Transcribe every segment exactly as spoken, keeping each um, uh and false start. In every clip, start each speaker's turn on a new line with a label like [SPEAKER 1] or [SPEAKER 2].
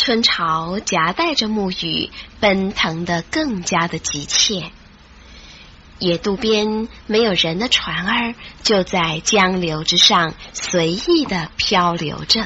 [SPEAKER 1] 春潮夹带着暮雨，奔腾得更加的急切。野渡边没有人的船儿就在江流之上随意地漂流着。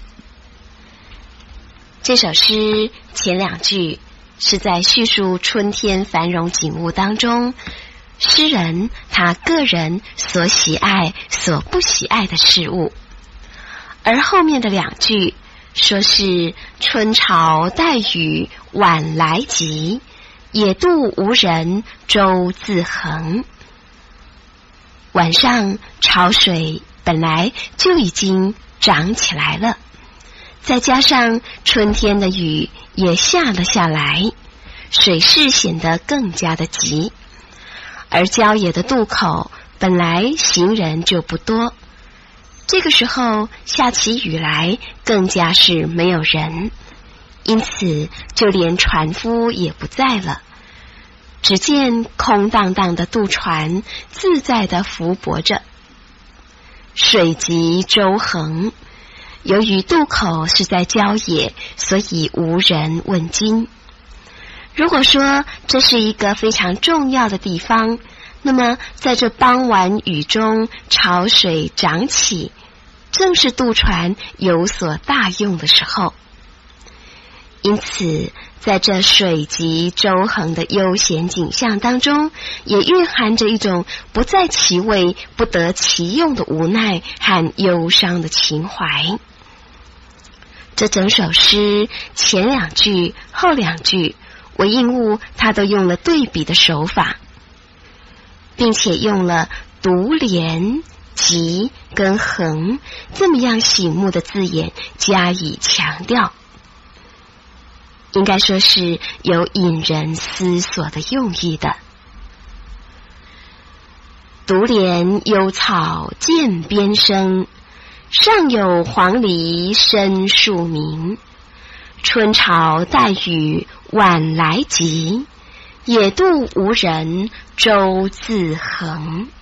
[SPEAKER 1] 这首诗前两句是在叙述春天繁荣景物当中，诗人他个人所喜爱所不喜爱的事物，而后面的两句说是春潮带雨晚来急，野渡无人舟自横。晚上潮水本来就已经涨起来了，再加上春天的雨也下了下来，水势显得更加的急。而郊野的渡口本来行人就不多，这个时候下起雨来更加是没有人，因此就连船夫也不在了。只见空荡荡的渡船自在地浮泊着，水急舟横。由于渡口是在郊野，所以无人问津。如果说这是一个非常重要的地方，那么在这傍晚雨中潮水涨起，正是渡船有所大用的时候。因此在这水急舟横的悠闲景象当中，也蕴含着一种不在其位不得其用的无奈和忧伤的情怀。这整首诗前两句后两句韦应物他都用了对比的手法，并且用了独联、急跟横这么样醒目的字眼加以强调，应该说是有引人思索的用意的。独联幽草涧边生，上有黄鹂深树鸣。春潮带雨晚来急，野渡无人舟自横。